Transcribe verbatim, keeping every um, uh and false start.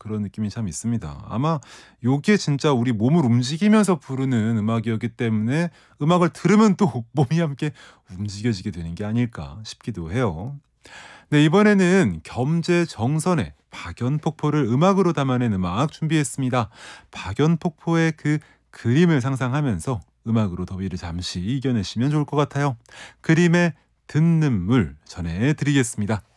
그런 느낌이 참 있습니다. 아마 요게 진짜 우리 몸을 움직이면서 부르는 음악이었기 때문에 음악을 들으면 또 몸이 함께 움직여지게 되는 게 아닐까 싶기도 해요. 네, 이번에는 겸재정선의 박연폭포를 음악으로 담아낸 음악 준비했습니다. 박연폭포의 그 그림을 상상하면서 음악으로 더위를 잠시 이겨내시면 좋을 것 같아요. 그림의 듣는 물 전해드리겠습니다.